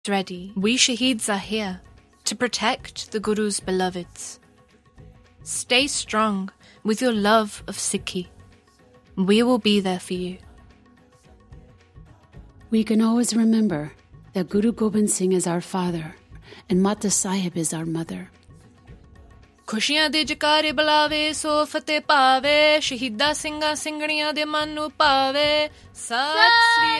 ready. We Shaheeds are here to protect the Guru's beloveds. Stay strong with your love of Sikhi. We will be there for you. We can always remember that Guru Gobind Singh is our father and Mata Sahib is our mother. ਖੁਸ਼ੀਆਂ ਦੇ ਜਕਾਰੇ ਬੁਲਾਵੇ ਸੋ ਫਤਿਹ ਪਾਵੇ ਸ਼ਹੀਦਾਂ ਸਿੰਘਾਂ ਸਿੰਘਣੀਆਂ ਦੇ ਮਨ ਨੂੰ ਭਾਵੇ ਸਤਿ ਸ੍ਰੀ